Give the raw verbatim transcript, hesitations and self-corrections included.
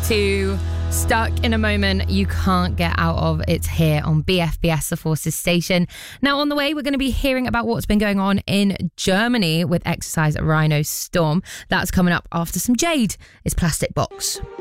to Stuck in a Moment You Can't Get Out Of. It's here on B F B S, The Forces station. Now, on the way, we're going to be hearing about what's been going on in Germany with Exercise Rhino Storm. That's coming up after some Jade. It's Plastic Box.